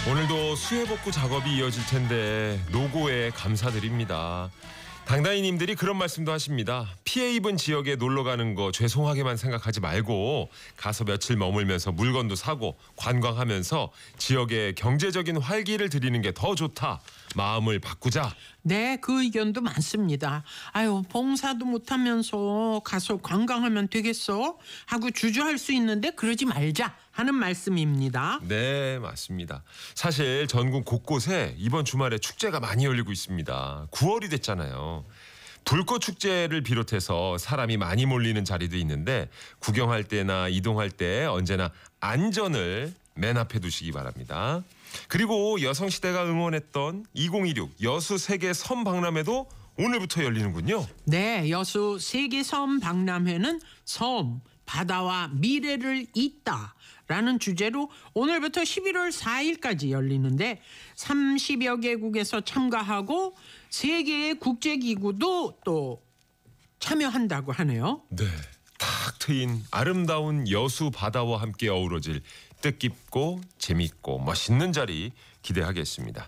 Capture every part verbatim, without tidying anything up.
오늘도 수해복구 작업이 이어질 텐데 노고에 감사드립니다. 당당히님들이 그런 말씀도 하십니다. 피해 입은 지역에 놀러 가는 거 죄송하게만 생각하지 말고 가서 며칠 머물면서 물건도 사고 관광하면서 지역에 경제적인 활기를 드리는 게 더 좋다. 마음을 바꾸자. 네, 그 의견도 많습니다. 아유, 봉사도 못하면서 가서 관광하면 되겠어? 하고 주저할 수 있는데 그러지 말자 하는 말씀입니다. 네, 맞습니다. 사실 전국 곳곳에 이번 주말에 축제가 많이 열리고 있습니다. 구월이 됐잖아요. 불꽃 축제를 비롯해서 사람이 많이 몰리는 자리도 있는데 구경할 때나 이동할 때 언제나 안전을 맨 앞에 두시기 바랍니다. 그리고 여성시대가 응원했던 이천이십육 여수 세계 섬 박람회도 오늘부터 열리는군요. 네, 여수 세계섬 박람회는 섬, 바다와 미래를 잇다라는 주제로 오늘부터 십일월 사일까지 열리는데 삼십여 개국에서 참가하고 세 개의 국제기구도 또 참여한다고 하네요. 네, 탁 트인 아름다운 여수 바다와 함께 어우러질 뜻깊고 재밌고 멋있는 자리 기대하겠습니다.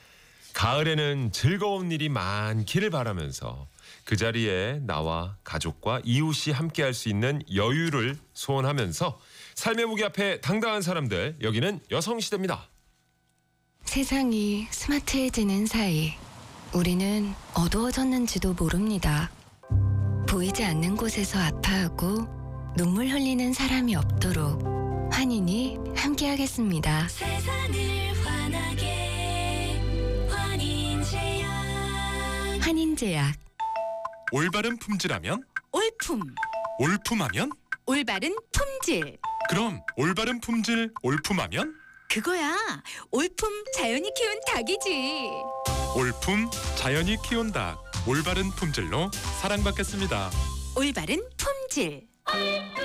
가을에는 즐거운 일이 많기를 바라면서 그 자리에 나와 가족과 이웃이 함께할 수 있는 여유를 소원하면서 삶의 무게 앞에 당당한 사람들, 여기는 여성시대입니다. 세상이 스마트해지는 사이 우리는 어두워졌는지도 모릅니다. 보이지 않는 곳에서 아파하고 눈물 흘리는 사람이 없도록 환인이 함께하겠습니다. 세상을 환하게 환인제약. 환인제약. 올바른 품질하면 올품. 올품하면 올바른 품질. 그럼 올바른 품질 올품하면 그거야. 올품 자연이 키운 닭이지. 올품 자연이 키운 닭 올바른 품질로 사랑받겠습니다. 올바른 품질.